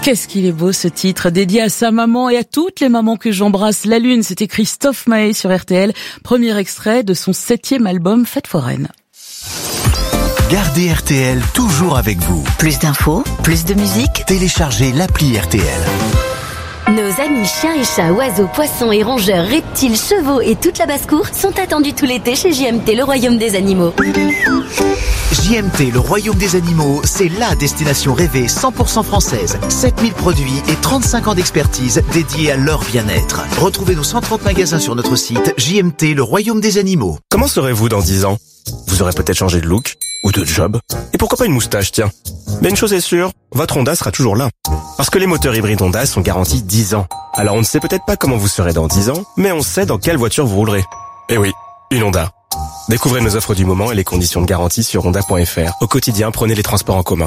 Qu'est-ce qu'il est beau ce titre, dédié à sa maman et à toutes les mamans que j'embrasse. La Lune, c'était Christophe Maé sur RTL, premier extrait de son 7e album Fête foraine. Gardez RTL toujours avec vous. Plus d'infos, plus de musique. Téléchargez l'appli RTL. Nos amis chiens et chats, oiseaux, poissons et rongeurs, reptiles, chevaux et toute la basse-cour sont attendus tout l'été chez JMT, le royaume des animaux. JMT, le royaume des animaux, c'est la destination rêvée 100% française. 7000 produits et 35 ans d'expertise dédiés à leur bien-être. Retrouvez nos 130 magasins sur notre site JMT, le royaume des animaux. Comment serez-vous dans 10 ans ? Vous aurez peut-être changé de look ou de job. Et pourquoi pas une moustache, tiens. Mais une chose est sûre, votre Honda sera toujours là. Parce que les moteurs hybrides Honda sont garantis 10 ans. Alors on ne sait peut-être pas comment vous serez dans 10 ans, mais on sait dans quelle voiture vous roulerez. Eh oui, une Honda. Découvrez nos offres du moment et les conditions de garantie sur honda.fr. Au quotidien, prenez les transports en commun.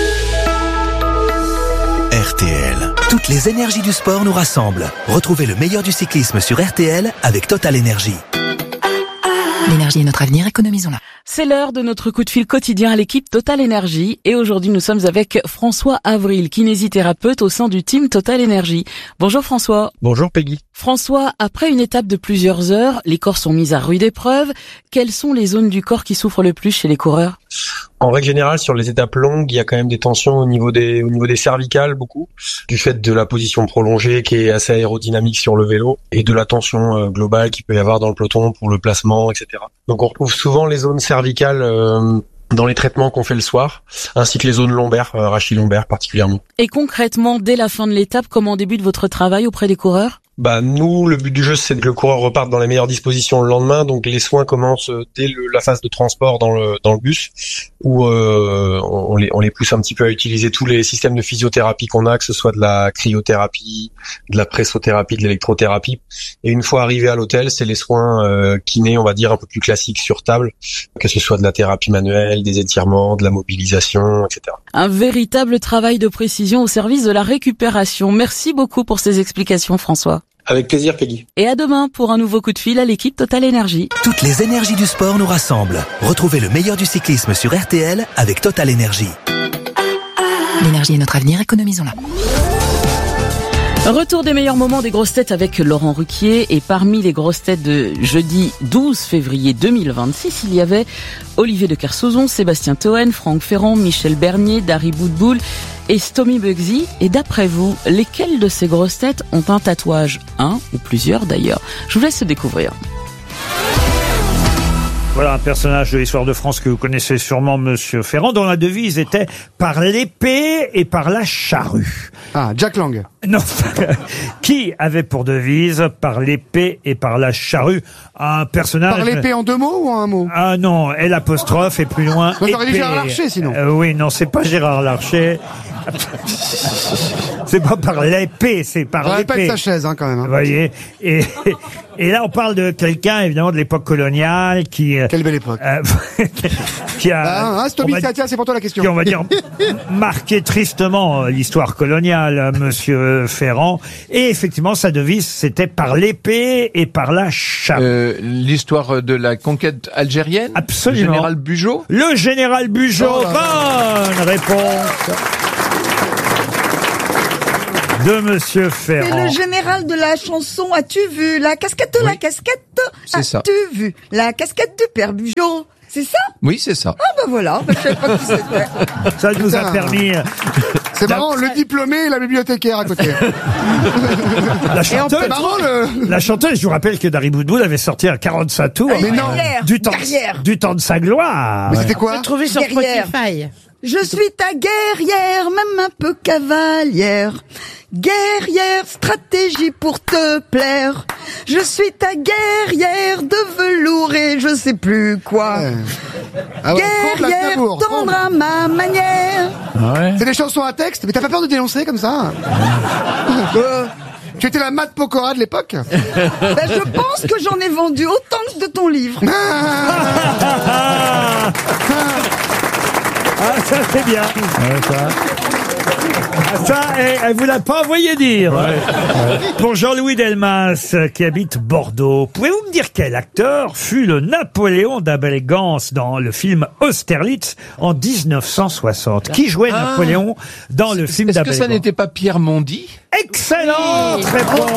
RTL. Toutes les énergies du sport nous rassemblent. Retrouvez le meilleur du cyclisme sur RTL avec Total Energy. L'énergie est notre avenir, économisons-la. C'est l'heure de notre coup de fil quotidien à l'équipe Total Energy. Et aujourd'hui, nous sommes avec François Avril, kinésithérapeute au sein du team Total Energy. Bonjour François. Bonjour Peggy. François, après une étape de plusieurs heures, les corps sont mis à rude épreuve. Quelles sont les zones du corps qui souffrent le plus chez les coureurs ? En règle générale, sur les étapes longues, il y a quand même des tensions au niveau des cervicales, beaucoup, du fait de la position prolongée qui est assez aérodynamique sur le vélo et de la tension globale qu'il peut y avoir dans le peloton pour le placement, etc. Donc on retrouve souvent les zones cervicales dans les traitements qu'on fait le soir, ainsi que les zones lombaires, rachis-lombaires particulièrement. Et concrètement, dès la fin de l'étape, comment débute votre travail auprès des coureurs ? Nous, le but du jeu, c'est que le coureur reparte dans les meilleures dispositions le lendemain. Donc, les soins commencent dès la phase de transport dans le bus, où on les pousse un petit peu à utiliser tous les systèmes de physiothérapie qu'on a, que ce soit de la cryothérapie, de la pressothérapie, de l'électrothérapie. Et une fois arrivé à l'hôtel, c'est les soins kinés, on va dire, un peu plus classiques sur table, que ce soit de la thérapie manuelle, des étirements, de la mobilisation, etc. Un véritable travail de précision au service de la récupération. Merci beaucoup pour ces explications, François. Avec plaisir, Peggy. Et à demain pour un nouveau coup de fil à l'équipe Total Energy. Toutes les énergies du sport nous rassemblent. Retrouvez le meilleur du cyclisme sur RTL avec Total Energy. L'énergie est notre avenir, économisons-la. Retour des meilleurs moments des grosses têtes avec Laurent Ruquier. Et parmi les grosses têtes de jeudi 12 février 2026, il y avait Olivier de Kersauzon, Sébastien Toen, Franck Ferrand, Michel Bernier, Dari Boudboul et Stomy Bugsy. Et d'après vous, lesquelles de ces grosses têtes ont un tatouage ? Un ou plusieurs d'ailleurs. Je vous laisse découvrir. Voilà un personnage de l'histoire de France que vous connaissez sûrement, Monsieur Ferrand, dont la devise était « par l'épée et par la charrue ». Ah, Jack Lang. Non, qui avait pour devise « par l'épée et par la charrue » un personnage... Par l'épée en deux mots ou en un mot ? Ah non, L' et plus loin. Non, t'aurais dit Gérard Larcher sinon. Oui, non, c'est pas Gérard Larcher. C'est pas par l'épée, c'est par l'épée. Répète sa chaise, quand même. Vous voyez. Et là, on parle de quelqu'un, évidemment, de l'époque coloniale qui... Quelle belle époque. Qui a... Stomy, tiens, c'est pour toi la question. Qui, on va dire, marqué tristement l'histoire coloniale, Monsieur Ferrand. Et effectivement, sa devise, c'était par l'épée et par la charrue. L'histoire de la conquête algérienne. Absolument. Le général Bugeaud. Le général Bugeaud. Bonne réponse de Monsieur Ferrand. C'est le général de la chanson « As-tu vu la casquette, Oui. la casquette ?» C'est ça. As-tu vu la casquette du père Bugeaud ? C'est ça ? Oui, c'est ça. Ah ben voilà, je savais pas qui c'était. Ça nous a permis... C'est marrant, le diplômé et la bibliothécaire à côté. La chanteuse, C'est marrant, la chanteuse, je vous rappelle que Dari Boudboul avait sorti un 45 tours. Mais non. Du temps de sa gloire. Mais c'était quoi ? Trouvé sur Spotify. Je suis ta guerrière, même un peu cavalière. Guerrière, stratégie pour te plaire. Je suis ta guerrière de velours et je sais plus quoi. Ouais. Ah ouais, Guerrière, tendre à ma manière. Ouais. C'est des chansons à texte, mais t'as pas peur de dénoncer comme ça ? Tu étais la Mat Pokora de l'époque ? Ben, je pense que j'en ai vendu autant que de ton livre. Ah, ça c'est bien. Ouais, ça. Ça, elle vous l'a pas envoyé dire. Pour Jean-Louis Delmas, qui habite Bordeaux, pouvez-vous me dire quel acteur fut le Napoléon d'Abel et Gance dans le film Austerlitz en 1960? Qui jouait Napoléon dans le film d'Abel et Gance? Est-ce que ça n'était pas Pierre Mondy? Excellente réponse.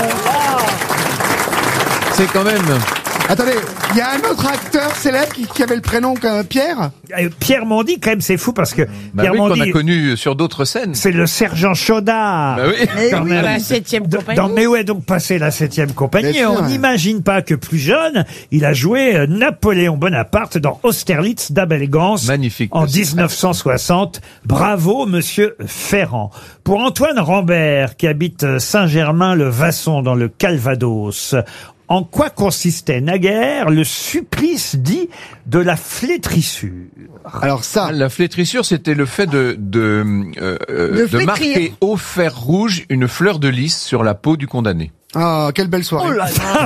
C'est quand même... Attendez, il y a un autre acteur célèbre qui avait le prénom Pierre. Pierre Mondy, quand même, c'est fou parce que Pierre Pierre Mondy, Mondy, qu'on a connu sur d'autres scènes. c'est le sergent Chaudard. Bah oui. Quand même. La 7e compagnie. Mais où est donc passé la 7e compagnie? Bien sûr, On ouais. n'imagine pas que plus jeune, il a joué Napoléon Bonaparte dans Austerlitz d'Abel et Gance. Magnifique. En 1960. Bravo, monsieur Ferrand. Pour Antoine Rambert, qui habite Saint-Germain-le-Vasson dans le Calvados, en quoi consistait naguère le supplice dit de la flétrissure? Alors ça, La flétrissure, c'était le fait de flétrir. marquer au fer rouge une fleur de lys sur la peau du condamné. ah, quelle belle soirée.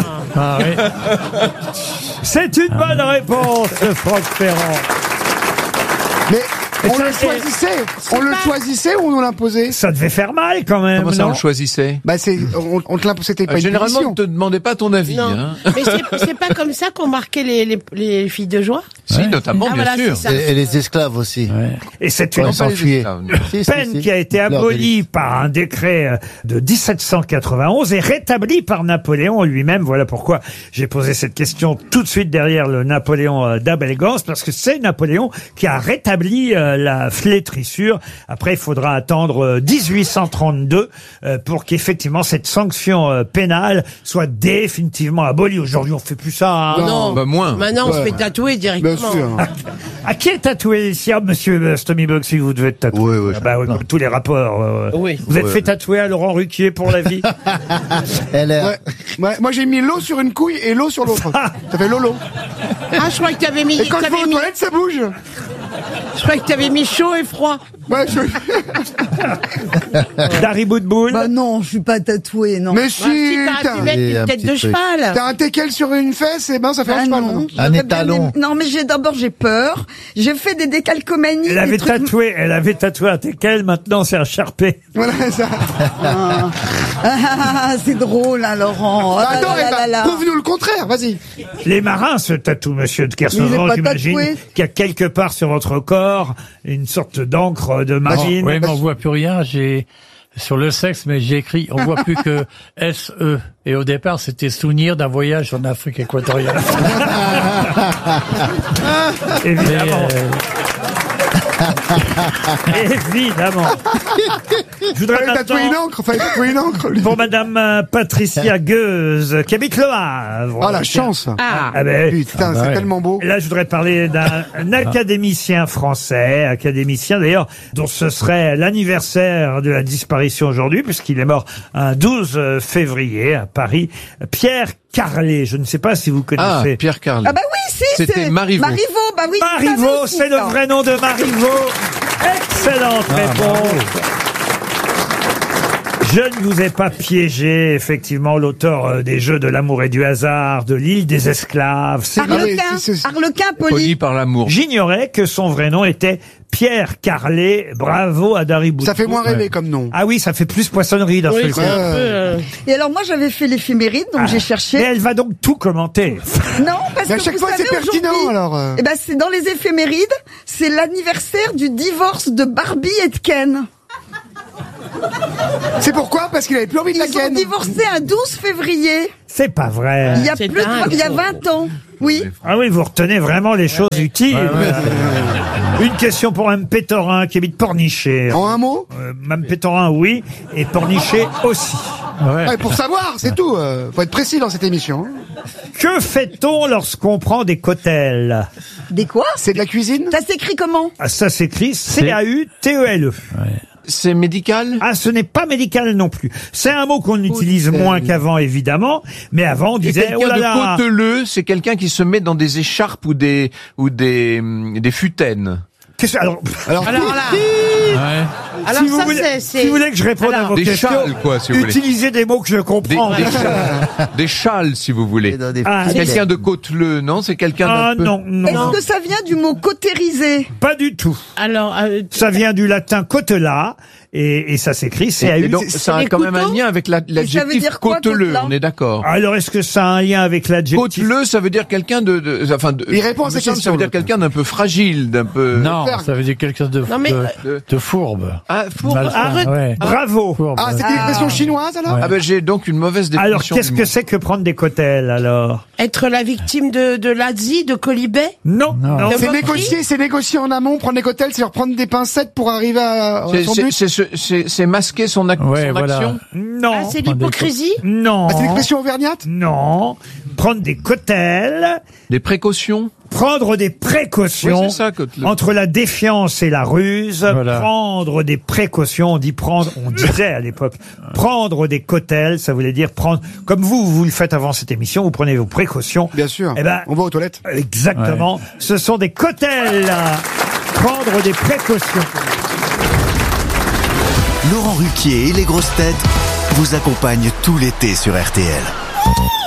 C'est une bonne réponse, Franck Ferrand. Mais on le choisissait. On le choisissait ou on nous l'imposait? Ça devait faire mal quand même, Comment ça, on non? le choisissait? Bah on te l'imposait, c'était pas une Généralement, on punition. te demandait pas ton avis. Non. Hein. Mais c'est pas comme ça qu'on marquait les filles de joie? Si, notamment, Ah, bien voilà, sûr. c'est ça. Et les esclaves aussi. Et c'est Ouais, une ils s'enfuyaient. Si, si, peine si. qui a été Fleur de abolie lys. par un décret de 1791 et rétablie par Napoléon lui-même. Voilà pourquoi j'ai posé cette question tout de suite derrière le Napoléon d'Abel et Gance, parce que c'est Napoléon qui a rétabli la flétrissure. Après, il faudra attendre 1832 pour qu'effectivement cette sanction pénale soit définitivement abolie. Aujourd'hui, on fait plus ça. Hein. Non. Bah, moins. Maintenant, on se fait tatouer directement. Bien sûr. À qui est tatoué ici? Ah, monsieur Stomy si vous devez être tatoué. Oui, oui. Ah bah oui, comme tous les rapports. Oui. Vous êtes fait tatouer à Laurent Ruquier pour la vie? Ouais. Moi j'ai mis l'eau sur une couille et l'eau sur l'autre. Ça fait lolo. Ah, je crois que t'avais mis, Et quand je vais aux toilettes, ça bouge. je crois que t'avais mis chaud et froid. Ouais, Dari Boudboul. Bah non, je suis pas tatouée, non. Mais Bah, si, si t'as un mec, Et une un tête petit de truc. cheval. t'as un teckel sur une fesse, et ben ça fait un Ah cheval. non, maintenant. Un j'aurais bien étalon. aimé- Non, mais d'abord j'ai peur. J'ai fait des décalcomanies. Elle avait des trucs- tatoué un teckel, maintenant c'est un charpé. Voilà ça. Ah, c'est drôle, hein, Laurent. Oh là Attends, là là là. prouve-nous le contraire, vas-y. Les marins se tatouent, monsieur de Mais il Kersauzon, est pas j'imagine tatoué. qu'il y a quelque part sur votre corps une sorte d'encre de marine. Oui, mais on voit plus rien. J'ai sur le sexe, mais j'ai écrit, on voit plus que SE. Et au départ, c'était souvenir d'un voyage en Afrique équatoriale. Évidemment. Évidemment. Je voudrais Fallait tatouer une maintenant, encre, fallait tatouer une encre. lui. pour madame Patricia Gueuse, qui habite Le Havre. Oh la chance. Ah. Ah ben, Putain, c'est tellement beau. là, je voudrais parler d'un académicien français, académicien d'ailleurs, dont ce serait l'anniversaire de la disparition aujourd'hui, puisqu'il est mort un 12 février à Paris. Pierre Carlet, je ne sais pas si vous Ah, connaissez. Pierre Carlet. Ah bah oui, si, C'était c'est Marivaux. Bah oui. Marivaux, c'est le vrai nom de Marivaux. Excellente réponse. Je ne vous ai pas piégé, effectivement, l'auteur des Jeux de l'amour et du hasard, de l'île des esclaves. C'est Arlequin, Ah, c'est- Arlequin Poli poli. par l'amour. J'ignorais que son vrai nom était Pierre Carlet. Bravo à Dari Boudboul. Ça fait moins rêver comme nom. Ah oui, ça fait plus poissonnerie d'un Oui, seul c'est coup. un peu. Et alors moi j'avais fait l'éphéméride, donc j'ai Mais cherché. elle va donc tout commenter. Non, parce Mais à que chaque vous fois, savez, c'est pertinent, aujourd'hui, alors, Eh ben c'est dans les éphémérides, c'est l'anniversaire du divorce de Barbie et de Ken. C'est pourquoi? Parce qu'il avait plus envie de la Ils ont ken. divorcé un 12 février, C'est pas vrai. il y a C'est plus dingue. il y a 20 ans. Oui. Ah oui, vous retenez vraiment les choses utiles. Une question pour Mme Pétorin qui habite Pornichet. En un mot? Mme Pétorin, oui, et Pornichet aussi. Ouais, pour savoir, c'est tout. Faut être précis dans cette émission. hein. Que fait-on lorsqu'on prend des cautèles? Des quoi? C'est de la cuisine? Ça s'écrit comment? Ah, ça s'écrit C-A-U-T-E-L-E. C'est médical? Ah, ce n'est pas médical non plus. C'est un mot qu'on utilise Cautèle. moins qu'avant, évidemment. Mais avant, on Et disait, oh quelqu'un là là. de côteleux, c'est quelqu'un qui se met dans des écharpes ou des futaines. Alors, Alors là. Alors si vous ça, voulez, c'est. si vous voulez que je réponde à Alors, vos des questions, châles, quoi, si vous voulez. utilisez des mots que je Des, comprends. des châles, si vous voulez. Ah, C'est quelqu'un de côteleux, non? C'est quelqu'un Ah d'un peu... non, non, Est-ce que ça vient du mot cautériser? pas du tout. Alors, Ça vient du latin cotela, et ça s'écrit Et CAU. donc, ça a quand même un lien avec l'adjectif dire quoi, côteleux, côtelin on est d'accord. Alors, est-ce que ça a un lien avec l'adjectif? Côteleux, ça veut dire quelqu'un Il répond à sa ça question, veut dire quelqu'un d'un peu fragile, d'un peu... Non, ça veut dire quelqu'un de fourbe. Ah, fourbe. Malsain, Arrête. ouais. Bravo. Fourbe. Ah, c'est une expression chinoise alors? Ouais. Ah ben j'ai donc une mauvaise définition. Alors, qu'est-ce du que mot. c'est que prendre des cotels, alors? Être la victime de l'Asie, de Colibet. Non, Non. non. C'est négocier en amont, prendre des cocktails, c'est reprendre des pincettes pour arriver à son but. C'est masquer son action. Non. Ah, c'est l'hypocrisie. Non. Ah, c'est l'expression auvergnate? Non. Prendre des cotels. Des précautions. Prendre des précautions Oui, c'est ça, entre la défiance et la ruse. Voilà. Prendre des précautions. On disait à l'époque, prendre des cotels, ça voulait dire prendre, comme vous le faites avant cette émission, vous prenez vos précautions. Bien sûr. Eh ben, On va aux toilettes. exactement. Ce sont des cotels. Prendre des précautions. Laurent Ruquier et les grosses têtes vous accompagnent tout l'été sur RTL.